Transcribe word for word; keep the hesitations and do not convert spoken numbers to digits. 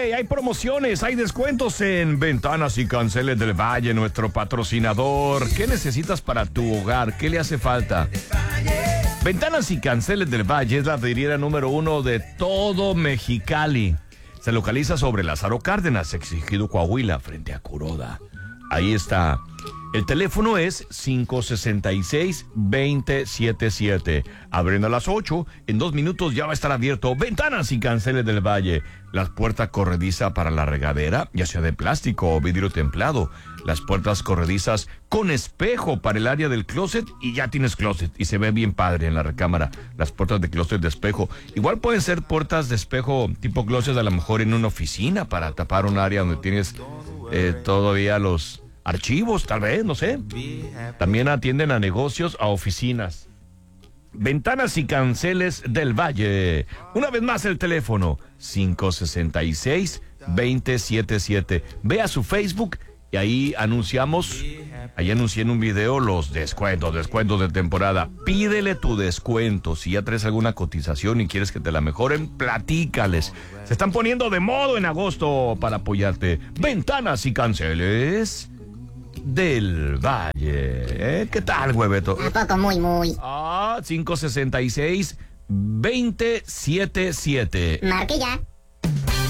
Valle, hay promociones, hay descuentos en Ventanas y Canceles del Valle, nuestro patrocinador. ¿Qué necesitas para tu hogar? ¿Qué le hace falta? Ventanas y Canceles del Valle es la vidriera número uno de todo Mexicali. Se localiza sobre Lázaro Cárdenas, Exigido Coahuila, frente a Curoda. Ahí está. El teléfono es cinco seis seis, dos cero siete siete. Abren a las ocho. En dos minutos ya va a estar abierto. Ventanas y Canceles del Valle. Las puertas corredizas para la regadera, ya sea de plástico o vidrio templado. Las puertas corredizas con espejo para el área del closet y ya tienes closet. Y se ve bien padre en la recámara. Las puertas de closet de espejo. Igual pueden ser puertas de espejo tipo closet a lo mejor en una oficina para tapar un área donde tienes eh, todavía los... archivos, tal vez, no sé. También atienden a negocios, a oficinas. Ventanas y Canceles del Valle. Una vez más el teléfono, cinco seis seis, dos cero siete siete. Ve a su Facebook y ahí anunciamos, ahí anuncié en un video los descuentos, descuentos de temporada. Pídele tu descuento. Si ya traes alguna cotización y quieres que te la mejoren, platícales. Se están poniendo de modo en agosto para apoyarte. Ventanas y Canceles del Valle. ¿Eh? ¿Qué tal, hueveto? ¿A poco muy, muy? Ah, cinco seis seis, dos cero siete siete. Marque ya.